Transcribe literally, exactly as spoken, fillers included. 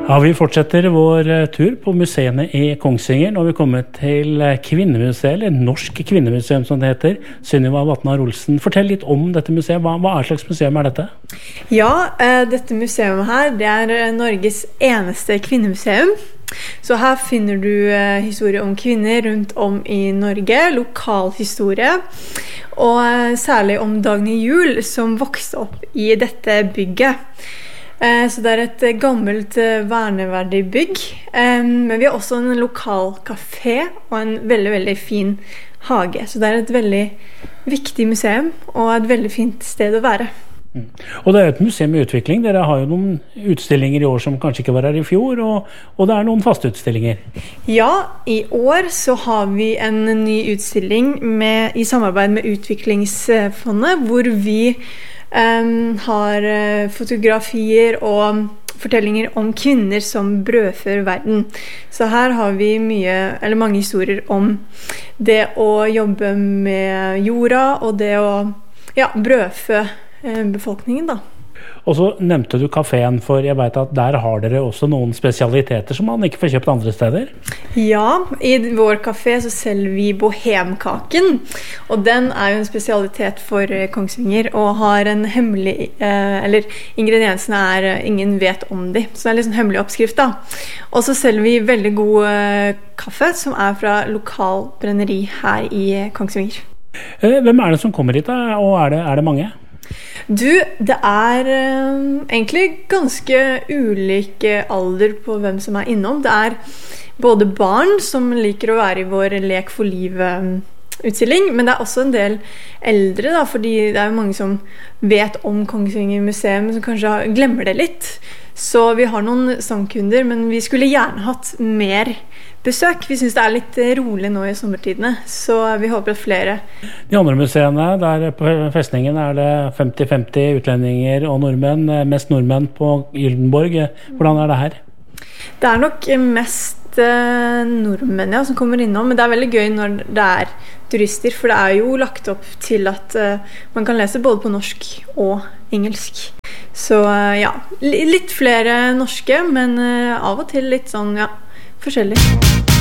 Ja, vi fortsetter vår tur på museene i Kongsvinger. Nå har vi kommet til Kvinnemuseet, eller Norsk Kvinnemuseum som det heter. Sunniva Vatnar Olsen, fortell litt om dette museet. Hva, hva er slags museum er dette? Ja, dette museet her, det er Norges eneste kvinnemuseum. Så her finner du historie om kvinner rundt om i Norge, lokal historie, og særlig om Dagny Juel som vokste opp i dette bygget. Så det er et gammelt verneverdig bygg, men vi har også en lokal kafé og en veldig, veldig fin hage. Så det er et veldig viktig museum og et veldig fint sted å være. Mm. Og det er et museum i utvikling. Dere har jo noen utstillinger i år som kanskje ikke var her i fjor, og, og det er noen faste utstillinger. Ja, i år så har vi en ny utstilling med, i samarbeid med Utviklingsfondet, hvor vi Um, har uh, fotografier og fortellinger om kvinner som brødfør verden. Så her har vi mye, eller mange historier om det å jobbe med jorda og det å ja, brødfø uh, befolkningen da. Og så nevnte du kaféen, for jeg vet at der har dere også noen spesialiteter som man ikke får kjøpt andre steder. Ja, i vår kafé så selger vi bohemkaken, og den er jo en spesialitet for Kongsvinger, og har en hemmelig, eh, eller ingrediensene er, ingen vet om de, så det er litt sånn hemmelig oppskrift da. Og så selger vi veldig god eh, kaffe, som er fra lokal brenneri her i Kongsvinger. Eh, hvem er det som kommer hit da, og er det, er det mange? Du, det er eh, egentlig ganske ulik alder på hvem som er innom. Det er både barn som liker å være i vår Lek for livet-utstilling, men det er også en del eldre, da, fordi det er jo mange som vet om Kongsvinger museum, som kanskje glemmer det litt. Så vi har noen sangkunder, men vi skulle gjerne hatt mer besøk. Vi synes det er litt rolig nå i sommertidene, så vi håper at flere. De andre museene, der på festningen er det femti femti utlendinger og nordmenn, mest nordmenn på Gyldenborg. Hvordan er det her? Det er nok mest eh, nordmenn ja, som kommer innom, men det er veldig gøy når det er turister, for det er jo lagt opp til at eh, man kan lese både på norsk og engelsk. Så eh, ja, litt flere norske, men eh, av og til litt sånn, ja, forskjellig.